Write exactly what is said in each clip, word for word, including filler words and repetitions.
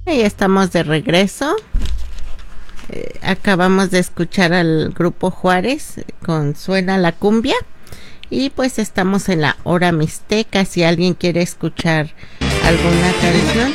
Y estamos de regreso. Eh, acabamos de escuchar al grupo Juárez con Suena la Cumbia. Y pues estamos en la hora mixteca. Si alguien quiere escuchar alguna canción,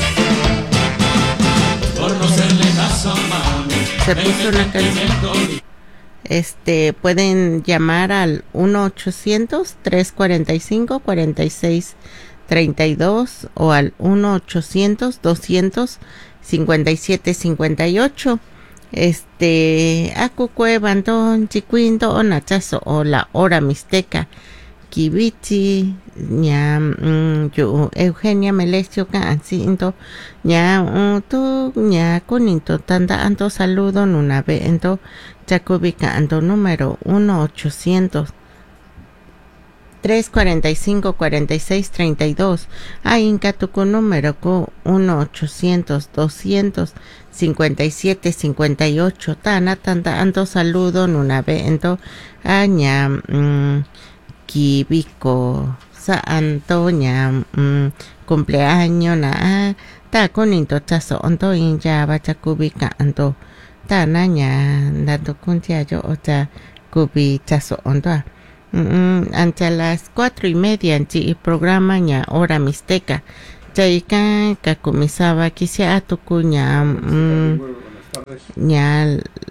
se puso una canción. Este, pueden llamar al uno ochocientos, tres cuarenta y cinco, cuarenta y seis treinta y dos o al uno ochocientos, doscientos cincuenta y siete cincuenta y ocho. Este, Acukue, Bandón, Chicuindo, o Nachazo, o la hora mixteca. Kibichi, ña, mm, yo, Eugenia Melesio, Cancinto, ña, tu, ña, Cuninto, tanda, ando, saludo, nuna, ento, Chacubica, ando, número uno ochocientos, tres cuarenta y cinco, cuarenta y seis treinta y dos. A Inca Tucu número co uno ochocientos, doscientos cincuenta y siete cincuenta y ocho. Tana tanda ando saludo nuna ento aña mm, Kibico sa Antoña mm, cumpleaños na ta coninto tazo onto inja bacha kubika ando tana ña dando kuntia yo ocha kubi tazo onto. Mm, ante las cuatro y media en el programa ña hora mixteca chaika kakumisaba quisia atuku ña mm, ña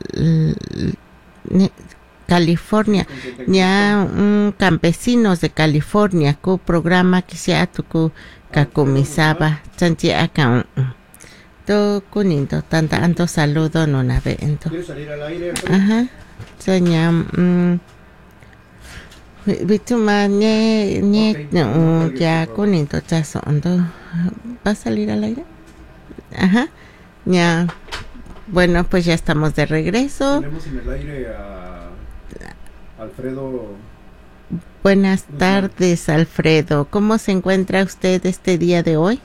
California ña mm, campesinos de California ku programa quisia atuku kakumisaba chanchi acá to kuninto tanta anto saludo no nave ento. ¿Quieres salir al aire? Ajá seña mm, Bituma ñe ñe no ya con intochazo ando va a salir al aire. Ajá. Ya. Bueno, pues ya estamos de regreso. Tenemos en el aire a Alfredo. Buenas tardes, Alfredo. ¿Cómo se encuentra usted este día de hoy?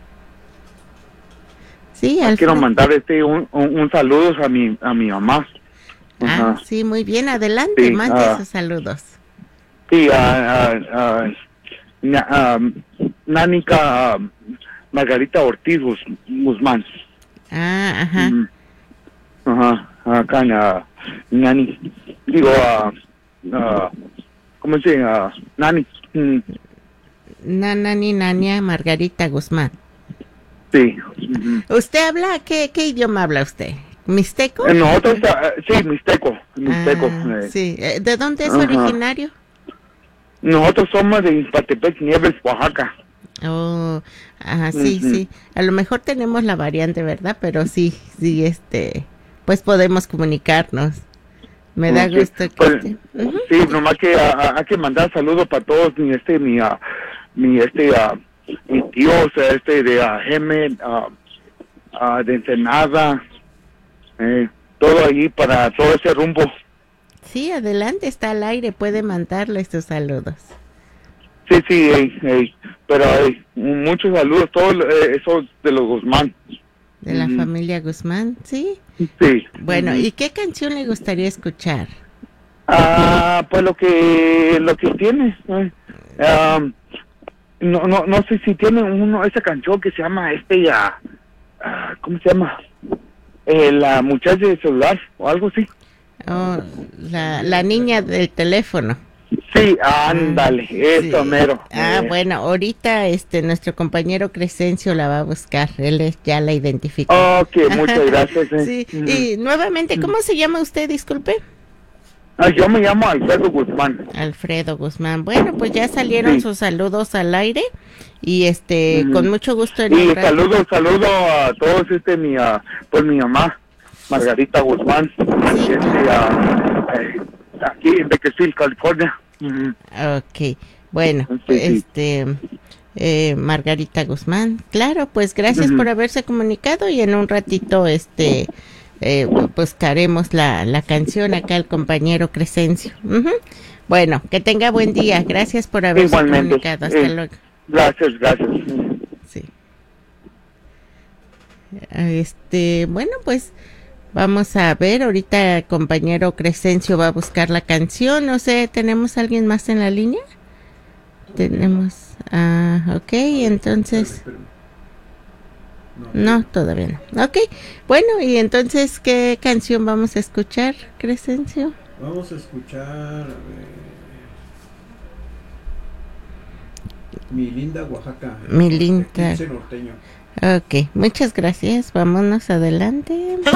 Sí, Alfredo. Quiero mandar este un, un, un saludo a mi a mi mamá. Ajá. Ah, sí, muy bien. Adelante, sí, mande uh, esos saludos. Sí, uh, uh, uh, uh, Nánica uh, Margarita Ortiz Guzmán. Ah, ajá. Uh, ajá, acá en uh, Nani, digo, uh, uh, ¿cómo se dice? Uh, Nani. Mm. Nani, Nania Margarita Guzmán. Sí. Uh-huh. ¿Usted habla? ¿Qué, qué idioma habla usted? ¿Mixteco? Eh, nosotros, uh, sí, Mixteco. Mixteco. Ah, eh. Sí. ¿De dónde es uh-huh. originario? Nosotros somos de Izpatepec, Nieves, Oaxaca. Oh, ajá, sí, uh-huh. sí. A lo mejor tenemos la variante, ¿verdad? Pero sí, sí, este, pues podemos comunicarnos. Me uh-huh. da gusto que pues, este, uh-huh. Sí, nomás que uh, hay que mandar saludos para todos, mi este, mi, uh, mi este, uh, mi tío, o sea, este de uh, Geme, uh, uh, de Ensenada, eh, todo ahí para todo ese rumbo. Sí, adelante, está al aire, puede mandarle estos saludos. Sí, sí, hey, hey, pero hey, muchos saludos, todos eh, esos de los Guzmán. De la mm. familia Guzmán, ¿sí? Sí. Bueno, ¿y qué canción le gustaría escuchar? Ah, pues lo que lo que tiene, eh, um, no no no sé si tiene uno esa canción que se llama este ya, uh, ¿cómo se llama? Eh, la muchacha de celular o algo así. Oh, la, la niña del teléfono. Sí, ándale, ah, eso sí. Mero. Ah, eh. bueno, ahorita este nuestro compañero Crescencio la va a buscar, él ya la identificó. Ok, muchas gracias. Eh. Sí, mm. y nuevamente, ¿cómo se llama usted, disculpe? Ah, yo me llamo Alfredo Guzmán. Alfredo Guzmán. Bueno, pues ya salieron sí. sus saludos al aire y este, mm. con mucho gusto. Y saludo, saludo a todos, este, mi, uh, pues mi mamá, Margarita Guzmán, sí. este, uh, eh, aquí en Bakersfield, California. Uh-huh. Ok, bueno, sí, este, sí. Eh, Margarita Guzmán, claro, pues gracias uh-huh. por haberse comunicado y en un ratito, este, eh, buscaremos la, la canción acá el compañero Crescencio. Uh-huh. Bueno, que tenga buen día, gracias por haberse Igualmente. comunicado, hasta eh, luego. Gracias, gracias. Sí. Este, bueno, pues vamos a ver, ahorita el compañero Crescencio va a buscar la canción, no sé, ¿tenemos a alguien más en la línea? Tenemos, ah, ok, entonces, No. No, todavía no. Ok, bueno, y entonces, ¿qué canción vamos a escuchar, Crescencio? Vamos a escuchar, a ver, Mi linda Oaxaca. Mi linda. Eclipse norteño. Ok, muchas gracias. Vámonos adelante.